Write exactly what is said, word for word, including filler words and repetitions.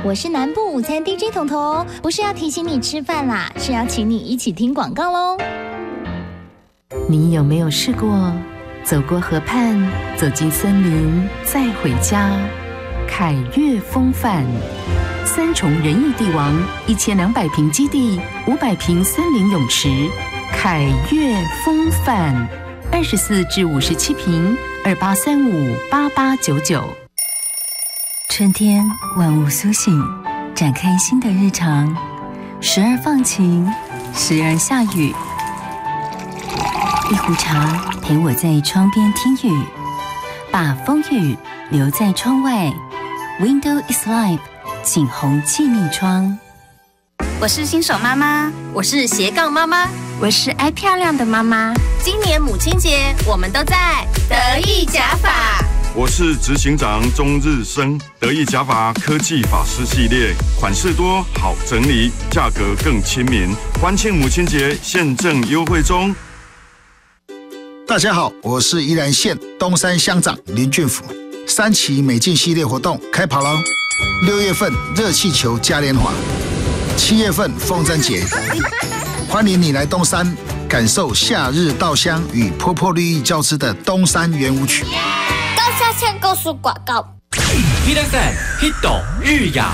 我是南部午餐 D J 彤彤，不是要提醒你吃饭啦，是要请你一起听广告喽。 你有没有试过走过河畔，走进森林，再回家？凯悦风范，三重仁义帝王，一千两百平基地，五百平森林泳池。凯悦风范，二十四至五十七平，二八三五八八九九。 春天，万物苏醒，展开新的日常，时而放晴，时而下雨。一壶茶陪我在窗边听雨，把风雨留在窗外。Window is life， 景洪气密窗。 我是新手妈妈，我是斜杠妈妈， 我是爱漂亮的妈妈。 今年母亲节，我们都在得意假发。 我是执行长钟日升，得意假发科技发饰系列，款式多，好整理，价格更亲民。欢庆母亲节，现正优惠中。 大家好，我是宜兰县东山乡长林俊甫。三期美境系列活动开跑喽！六月份热气球嘉年华，七月份风筝节，欢迎你来东山，感受夏日稻香与坡坡绿意交织的东山圆舞曲。 高下线购书广告。 Hit F M Hit 日雅